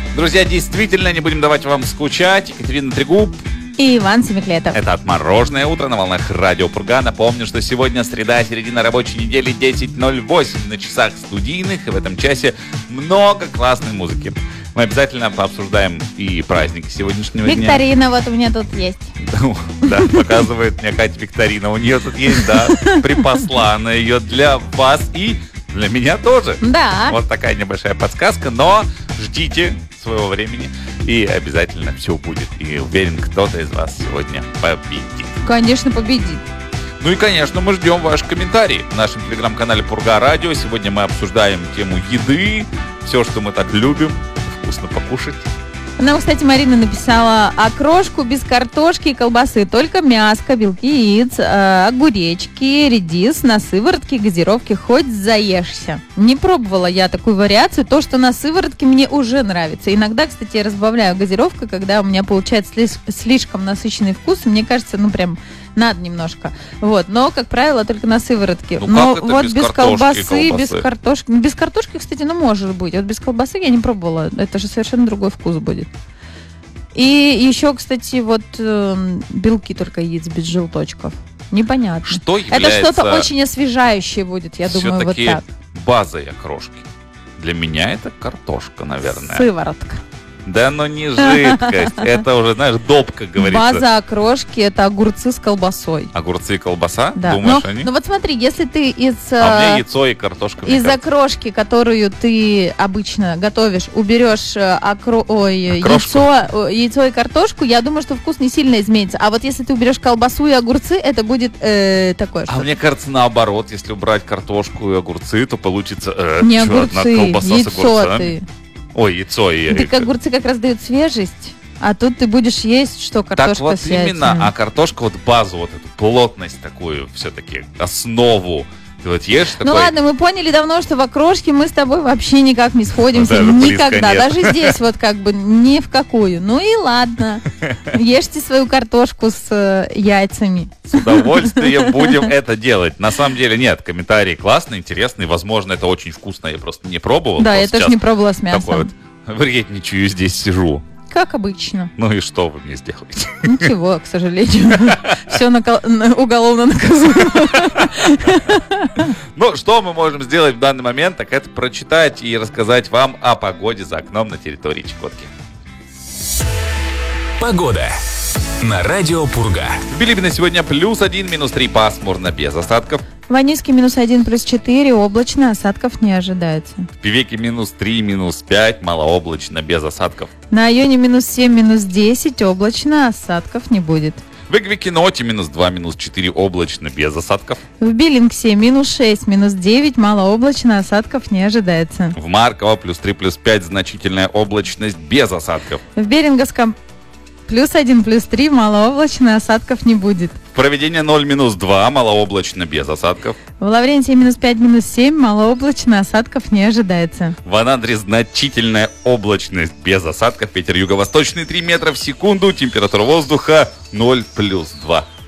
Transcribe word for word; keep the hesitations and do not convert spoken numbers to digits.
Друзья, действительно, не будем давать вам скучать. Екатерина Трегуб и Иван Семиклетов. Это «Отмороженное утро» на волнах Радио Пурга. Напомню, что сегодня среда, середина рабочей недели, десять ноль восемь на часах студийных. И в этом часе много классной музыки. Мы обязательно пообсуждаем и праздники сегодняшнего дня. Викторина вот у меня тут есть. Да, показывает мне Катя Викторина. У нее тут есть, да, припасла она ее для вас и для меня тоже. Да. Вот такая небольшая подсказка, но ждите своего времени, и обязательно все будет. И уверен, кто-то из вас сегодня победит. Конечно, победит. Ну и, конечно, мы ждем ваши комментарии в нашем телеграм-канале Пурга Радио. Сегодня мы обсуждаем тему еды, все, что мы так любим, вкусно покушать. Нам, кстати, Марина написала: окрошку без картошки и колбасы, только мяско, белки, яиц, э, огуречки, редис, на сыворотке, газировки, хоть заешься. Не пробовала я такую вариацию. То, что на сыворотке, мне уже нравится. Иногда, кстати, я разбавляю газировкой, когда у меня получается слишком насыщенный вкус. Мне кажется, ну прям надо немножко. Вот. Но, как правило, только на сыворотке. Ну, но вот без, без колбасы, колбасы, без картошки. Без картошки, кстати, ну может быть. Вот без колбасы я не пробовала. Это же совершенно другой вкус будет. И еще, кстати, вот э, белки только яиц без желточков. Непонятно. Что является... Это что-то очень освежающее будет, я думаю, вот так. Базой окрошки. Для меня это картошка, наверное. Сыворотка. Да, но не жидкость. Это уже, знаешь, доп, как говорится. База окрошки — это огурцы с колбасой. Огурцы и колбаса? Да. Думаешь, но, они? Ну вот смотри, если ты из... А у меня яйцо и картошка. Из окрошки, которую ты обычно готовишь, уберешь окро... Ой, яйцо, яйцо и картошку, я думаю, что вкус не сильно изменится. А вот если ты уберешь колбасу и огурцы, это будет э, такое А что-то. мне кажется, наоборот, если убрать картошку и огурцы, то получится... Э, не что, огурцы, колбаса яйцо с огурцами. ты. Ой, яйцо и... Так огурцы как раз дают свежесть, а тут ты будешь есть, что картошка так вот с яйцами. именно, а картошка вот базу, вот эту плотность такую, все-таки основу. Ты вот ешь такой... Ну ладно, мы поняли давно, что в окрошке мы с тобой вообще никак не сходимся. Даже никогда. нет. Даже здесь вот как бы ни в какую. Ну и ладно. Ешьте свою картошку с э, яйцами. С удовольствием будем это делать. На самом деле нет, комментарии классные, интересные. Возможно, это очень вкусно, я просто не пробовал. Да, я тоже не пробовала с мясом. Такой вот вредничаю, здесь сижу. Как обычно. Ну и что вы мне сделаете? Ничего, к сожалению. Все уголовно наказуемо. Ну, что мы можем сделать в данный момент, так это прочитать и рассказать вам о погоде за окном на территории Чукотки. Погода на Радио Пурга. В Билибино сегодня плюс один, минус три, пасмурно, без осадков. В Аниске минус один, плюс четыре, облачно, осадков не ожидается. В Певеке минус три, минус пять, малооблачно, без осадков. На Айоне минус семь, минус десять, облачно, осадков не будет. В Эквикиноте минус два, минус четыре, облачно, без осадков. В Биллингсе минус шесть, минус девять, малооблачно, осадков не ожидается. В Марково плюс три, плюс пять, значительная облачность, без осадков. В Беринговском плюс один, плюс три, малооблачно, осадков не будет. В Провидении ноль, минус два, малооблачно, без осадков. В Лаврентии минус пять, минус семь, малооблачно, осадков не ожидается. В Анадре значительная облачность, без осадков. Ветер юго-восточный три метра в секунду. Температура воздуха ноль плюс два.